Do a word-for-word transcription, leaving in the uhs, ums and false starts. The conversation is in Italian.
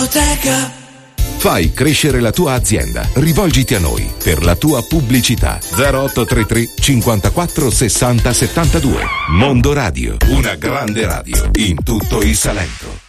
Bottega. Fai crescere la tua azienda. Rivolgiti a noi per la tua pubblicità. zero otto tre tre cinquantaquattro sessanta settantadue. Mondo Radio, una grande radio in tutto il Salento.